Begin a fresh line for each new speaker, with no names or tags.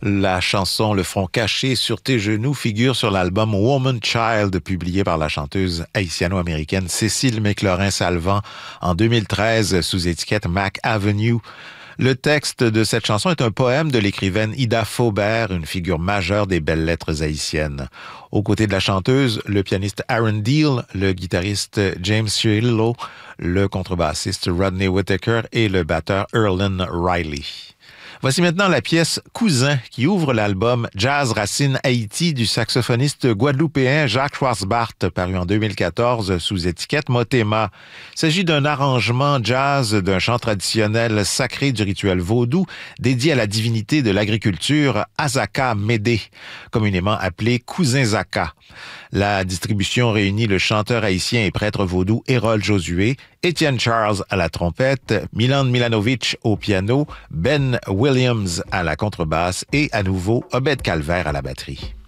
La chanson Le front caché sur tes genoux figure sur l'album Woman Child, publié par la chanteuse haïtiano-américaine Cécile McLaurin-Salvant en 2013 sous étiquette Mac Avenue. Le texte de cette chanson est un poème de l'écrivaine Ida Faubert, une figure majeure des belles lettres haïtiennes. Aux côtés de la chanteuse, le pianiste Aaron Deal, le guitariste James Cirillo, le contrebassiste Rodney Whittaker et le batteur Erlen Riley. Voici maintenant la pièce Cousin qui ouvre l'album Jazz Racine Haïti du saxophoniste guadeloupéen Jacques Schwarzbart, paru en 2014 sous étiquette Motema. Il s'agit d'un arrangement jazz d'un chant traditionnel sacré du rituel vaudou dédié à la divinité de l'agriculture Azaka Médé, communément appelé Cousin Zaka. La distribution réunit le chanteur haïtien et prêtre vaudou Hérol Josué, Étienne Charles à la trompette, Milan Milanovic au piano, Ben Williams à la contrebasse et à nouveau Obed Calvaire à la batterie.